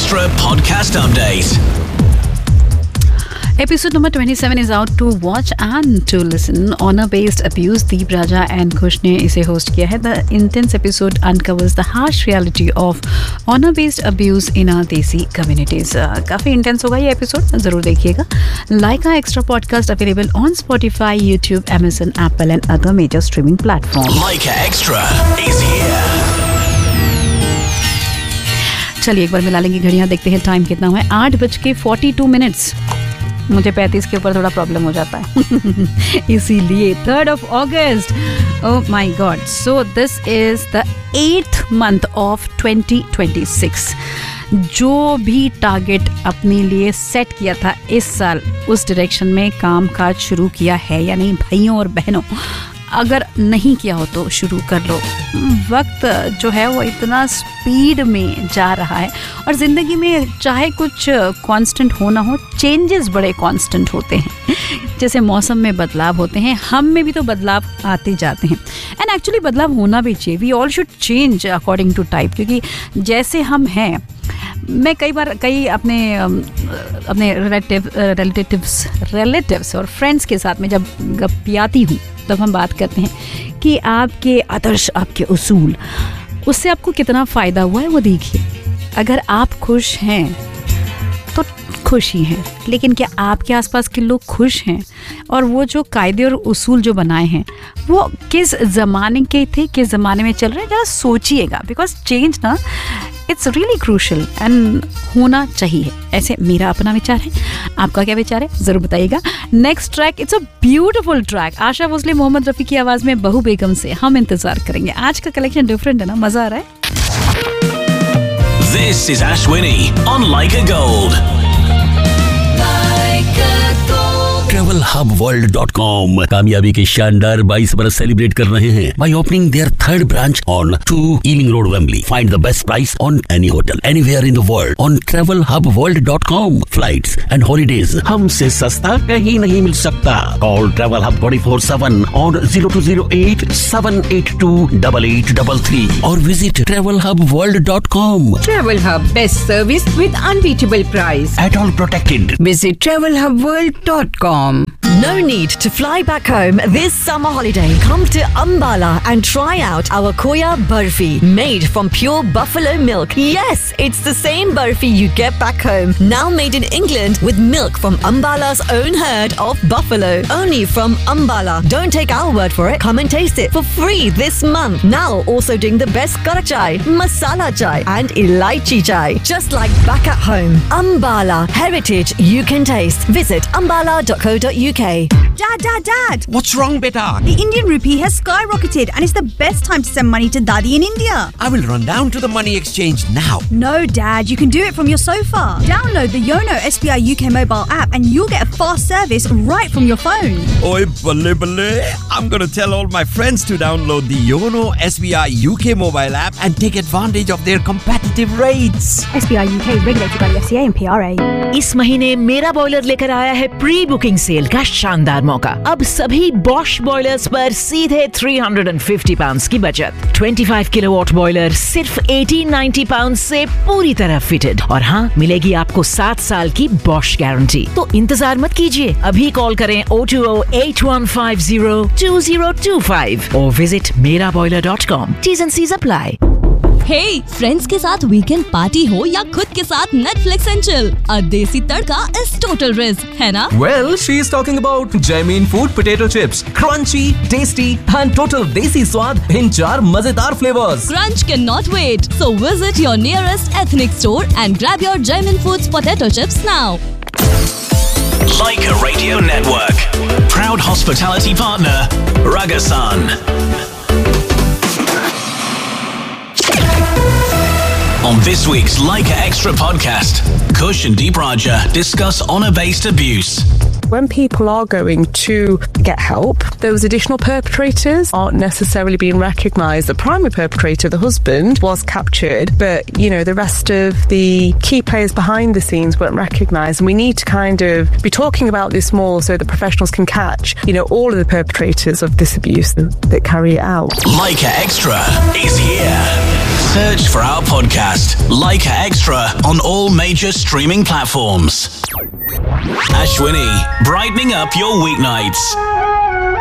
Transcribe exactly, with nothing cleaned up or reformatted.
Extra podcast update. Episode number twenty-seven is out to watch and to listen. Honor-based abuse. Deep Raja and Khush ने इसे host किया है. The intense episode uncovers the harsh reality of honor-based abuse in our desi communities. Uh, काफी intense होगा ये episode, जरूर देखिएगा. Like our extra podcast available on Spotify, YouTube, Amazon, Apple and other major streaming platforms. Like Extra is here. चलिए एक बार मिला लेंगे घड़ियाँ, देखते हैं टाइम कितना हुआ है. आठ बज के फोर्टी टू मिनट्स. मुझे पैंतीस के ऊपर थोड़ा प्रॉब्लम हो जाता है इसीलिए. Third of August. Oh my God. So this is the eighth month of twenty twenty six. जो भी टारगेट अपने लिए सेट किया था इस साल, उस डायरेक्शन में काम काज शुरू किया है या नहीं भाइयों और बहनों? अगर नहीं किया हो तो शुरू कर लो. वक्त जो है वो इतना स्पीड में जा रहा है और ज़िंदगी में चाहे कुछ कांस्टेंट हो ना हो, चेंजेस बड़े कांस्टेंट होते हैं. जैसे मौसम में बदलाव होते हैं, हम में भी तो बदलाव आते जाते हैं. एंड एक्चुअली बदलाव होना भी चाहिए. We all should change according to type, क्योंकि जैसे हम हैं. मैं कई बार कई अपने अपने रिलेटिव रिलेटिव्स रिलेटिव्स और फ्रेंड्स के साथ में जब गपियाती हूँ तब हम बात करते हैं कि आपके आदर्श, आपके उसूल, उससे आपको कितना फ़ायदा हुआ है वो देखिए. अगर आप खुश हैं तो खुश ही हैं, लेकिन क्या आपके आसपास के लोग खुश हैं? और वो जो कायदे और उसूल जो बनाए हैं वो किस ज़माने के थे, किस ज़माने में चल रहे हैं, जरा सोचिएगा. बिकॉज चेंज ना, इट्स रियली क्रूशल एंड होना चाहिए. ऐसे मेरा अपना विचार है. आपका क्या विचार है ज़रूर बताइएगा. Next track, it's a beautiful track. Asha Bhosle, Mohammad Rafi की आवाज़ में बहू बेगम से हम इंतज़ार करेंगे. आज का कलेक्शन डिफरेंट है ना, मज़ा आ रहा है. This is Ashwini on Like a Gold. Travel hub world dot com कामयाबी के शानदार बाईस बरस सेलिब्रेट कर रहे हैं by opening their third branch on two Ealing Road, Wembley. Find the best price on any hotel anywhere in the world on travel hub world dot com. Flights and holidays हमसे सस्ता कहीं नहीं मिल सकता. Call Travel Hub twenty-four seven on zero two zero eight seven eight two eight eight three three or visit travel hub world dot com. Travel Hub, best service with unbeatable price. At all protected. Visit travel hub world dot com. No need to fly back home this summer holiday. Come to Ambala and try out our Koya Burfi, made from pure buffalo milk. Yes, it's the same burfi you get back home, now made in England with milk from Ambala's own herd of buffalo. Only from Ambala. Don't take our word for it. Come and taste it for free this month. Now also doing the best kara chai, masala chai and elaichi chai. Just like back at home. Ambala, heritage you can taste. Visit ambala dot co dot uk. Dad, Dad, Dad! What's wrong, beta? The Indian rupee has skyrocketed and it's the best time to send money to Daddy in India. I will run down to the money exchange now. No, Dad, you can do it from your sofa. Download the Yono S B I U K mobile app and you'll get a fast service right from your phone. Oi, balle balle. I'm going to tell all my friends to download the Yono S B I U K mobile app and take advantage of their competitive rates. S B I U K, regulated by the F C A and P R A. इस महीने मेरा boiler लेकर आया है pre booking cell का शानदार मौका. अब सभी बॉश बॉयलर्स पर सीधे तीन सौ पचास पाउंड की बचत. पच्चीस किलोवाट बॉयलर सिर्फ अठारह सौ नब्बे पाउंड से पूरी तरह फिटेड. और हाँ, मिलेगी आपको सात साल की बॉश गारंटी. तो इंतजार मत कीजिए, अभी कॉल करें oh two oh eight one five zero two zero two five और विजिट मेरा boiler dot com. T's and C's apply. Hey, friends के साथ वीकेंड पार्टी हो या खुद के साथ नेटफ्लिक्स एंड चिल, अ देसी तड़का इज टोटल रिस्क, है ना? Well, she is talking about Jamin Food potato chips, crunchy, tasty and total desi स्वाद in चार मजेदार flavors. Crunch cannot wait, so visit your nearest ethnic store and grab your Jamin Foods potato chips now. Like a Radio Network. Proud hospitality partner, Ragasan. On this week's Leica Extra podcast, Khush and Deep Raja discuss honor-based abuse. when people are going to get help, those additional perpetrators aren't necessarily being recognised. The primary perpetrator, the husband, was captured, but, you know, the rest of the key players behind the scenes weren't recognised. And we need to kind of be talking about this more so that professionals can catch, you know, all of the perpetrators of this abuse that, that carry it out. Leica Extra is here. Search for our podcast, Leica Extra, on all major streaming platforms. Ashwini, brightening up your weeknights.